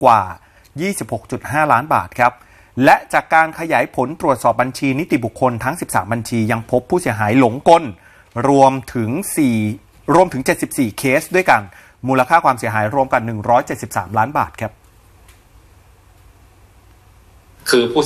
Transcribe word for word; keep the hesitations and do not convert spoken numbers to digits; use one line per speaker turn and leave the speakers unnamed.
กว่า ยี่สิบหกจุดห้า ล้านบาทครับและจากการขยายผลตรวจสอบบัญชีนิติบุคคลทั้งสิบสามบัญชียังพบผู้เสียหายหลงกลรวมถึง4รวมถึงเจ็ดสิบสี่เคสด้วยกันมูลค่าความเสียหายรวมกันหนึ่งร้อยเจ็ดสิบสามล้านบาทครับ
คือผู้